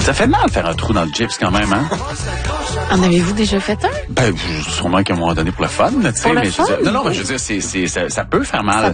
Ça fait mal faire un trou dans le gyps quand même, hein? En avez-vous déjà fait un? Ben, sûrement qu'à un moment donné pour le fun, tu sais. Pour le Mais fun? non, mais je veux dire, ça peut faire mal.